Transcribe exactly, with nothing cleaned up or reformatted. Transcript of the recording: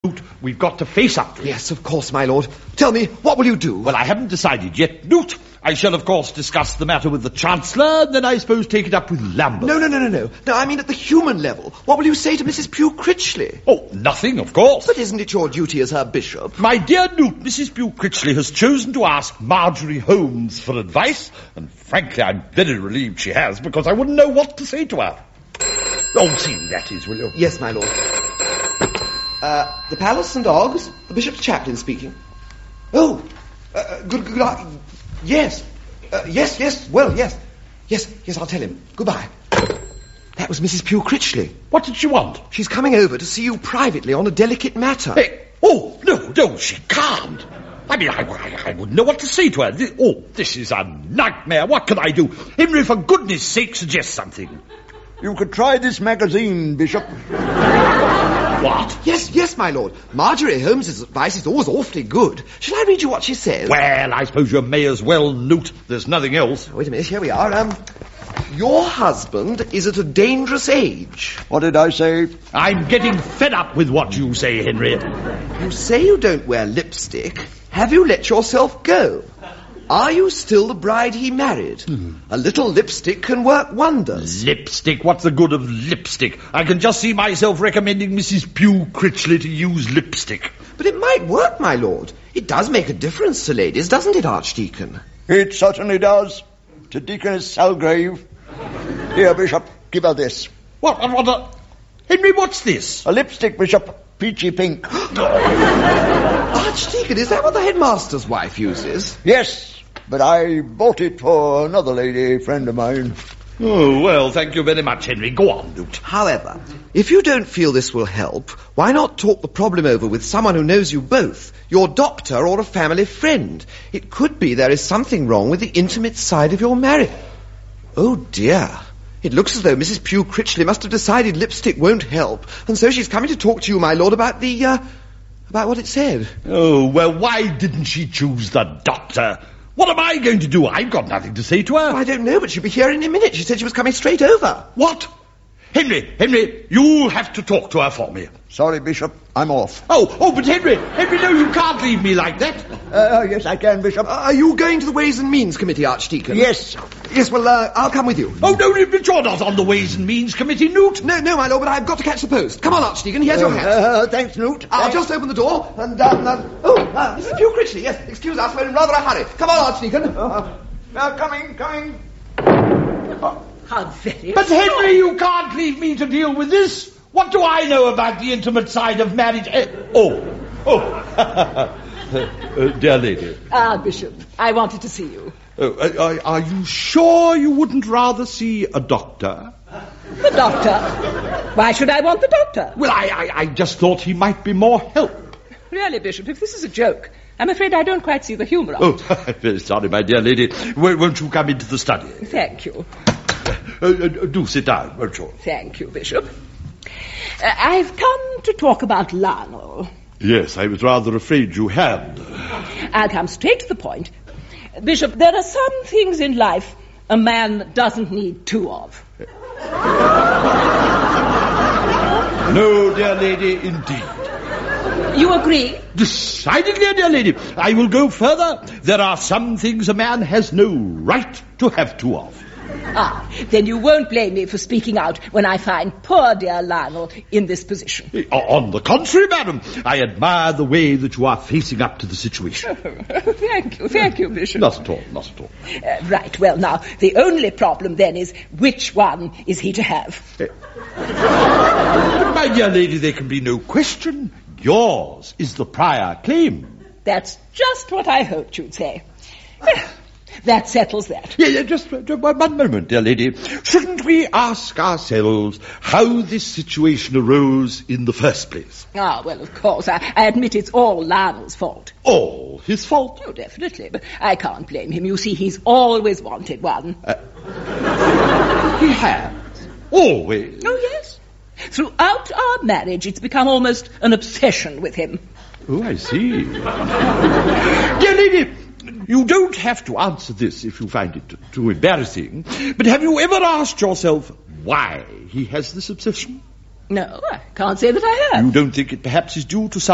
We've got to face up to it. Yes, of course, my lord. Tell me, what will you do? Well, I haven't decided yet, Newt. I shall, of course, discuss the matter with the Chancellor, and then I suppose take it up with Lambert. No, no, no, no, no. No, I mean at the human level. What will you say to Missus Pugh Critchley? Oh, nothing, of course. But isn't it your duty as her bishop? My dear Newt, Missus Pugh Critchley has chosen to ask Marjorie Holmes for advice, and frankly, I'm very relieved she has, because I wouldn't know what to say to her. Oh, see, that is, will you? Yes, my lord. Uh, the Palace and Dogs, the Bishop's chaplain speaking. Oh, uh, good, good, uh, yes, uh, yes, yes, well, yes, yes, yes, I'll tell him. Goodbye. That was Missus Pugh Critchley. What did she want? She's coming over to see you privately on a delicate matter. Hey, oh, no, no, she can't. I mean, I, I, I wouldn't know what to say to her. This, oh, this is a nightmare. What can I do? Henry, for goodness sake, suggest something. You could try this magazine, Bishop. What? Yes, yes, my lord. Marjorie Holmes's advice is always awfully good. Shall I read you what she says? Well, I suppose you may as well, Newt. There's nothing else. Wait a minute, here we are. Um, your husband is at a dangerous age. What did I say? I'm getting fed up with what you say, Henry. You say you don't wear lipstick. Have you let yourself go? Are you still the bride he married? Hmm. A little lipstick can work wonders. Lipstick? What's the good of lipstick? I can just see myself recommending Missus Pugh Critchley to use lipstick. But it might work, my lord. It does make a difference to ladies, doesn't it, Archdeacon? It certainly does. To Deaconess Salgrave. Here, Bishop, give her this. What? What? what Henry, what's this? A lipstick, Bishop. Peachy pink. Archdeacon, is that what the headmaster's wife uses? Yes. But I bought it for another lady friend of mine. Oh, well, thank you very much, Henry. Go on, Newt. However, if you don't feel this will help, why not talk the problem over with someone who knows you both, your doctor or a family friend? It could be there is something wrong with the intimate side of your marriage. Oh, dear. It looks as though Missus Pugh Critchley must have decided lipstick won't help, and so she's coming to talk to you, my lord, about the, uh, about what it said. Oh, well, why didn't she choose the doctor? What am I going to do? I've got nothing to say to her. Oh, I don't know, but she'll be here in a minute. She said she was coming straight over. What? Henry, Henry, you'll have to talk to her for me. Sorry, Bishop, I'm off. Oh, oh, but Henry, Henry, no, you can't leave me like that. Uh, yes, I can, Bishop. Uh, are you going to the Ways and Means Committee, Archdeacon? Yes. Yes, well, uh, I'll come with you. Oh, no, but you're not on the Ways and Means Committee, Newt. No, no, my lord, but I've got to catch the post. Come on, Archdeacon, here's uh, your hat. Uh, thanks, Newt. I'll thanks. just open the door, and, um, uh, oh, uh, Missus Pugh Critchley, yes, excuse us, we're in rather a hurry. Come on, Archdeacon. Uh, now, coming, coming. Oh, how very... But, Henry, you can't leave me to deal with this. What do I know about the intimate side of marriage? Uh, oh, oh. uh, dear lady. Ah, Bishop, I wanted to see you. Uh, are, are you sure you wouldn't rather see a doctor? The doctor? Why should I want the doctor? Well, I, I, I just thought he might be more help. Really, Bishop, if this is a joke, I'm afraid I don't quite see the humour of oh, it. Oh, I'm very sorry, my dear lady. W- won't you come into the study? Thank you. Uh, uh, do sit down, won't you? Thank you, Bishop. Uh, I've come to talk about Lionel. Yes, I was rather afraid you had. I'll come straight to the point. Bishop, there are some things in life a man doesn't need two of. No, dear lady, indeed. You agree? Decidedly, dear lady. I will go further. There are some things a man has no right to have two of. Ah, then you won't blame me for speaking out when I find poor dear Lionel in this position. On the contrary, madam, I admire the way that you are facing up to the situation. Thank you, thank you, Bishop. Not at all, not at all. Uh, right, well, now, the only problem then is which one is he to have? Uh, my dear lady, there can be no question. Yours is the prior claim. That's just what I hoped you'd say. Well, that settles that. Yeah, yeah, just, just one moment, dear lady. Shouldn't we ask ourselves how this situation arose in the first place? Ah, well, of course. I, I admit it's all Lionel's fault. All his fault? Oh, definitely. But I can't blame him. You see, he's always wanted one. Uh, he has? Always? Oh, yes. Throughout our marriage, it's become almost an obsession with him. Oh, I see. Dear lady, you don't have to answer this if you find it too embarrassing, but have you ever asked yourself why he has this obsession? No, I can't say that I have. You don't think it perhaps is due to some